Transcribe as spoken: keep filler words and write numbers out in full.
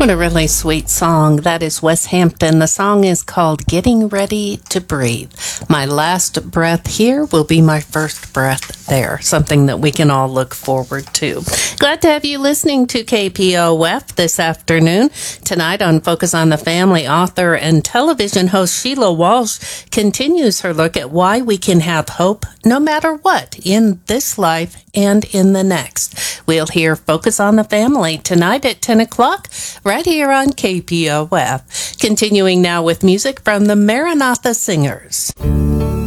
What a really sweet song. That is Wes Hampton. The song is called Getting Ready to Breathe. My last breath here will be my first breath there. Something that we can all look forward to. Glad to have you listening to K P O F this afternoon. Tonight on Focus on the Family, author and television host Sheila Walsh continues her look at why we can have hope no matter what in this life and in the next. We'll hear Focus on the Family tonight at ten o'clock right here on K P O F. Continuing now with music from the Maranatha Singers.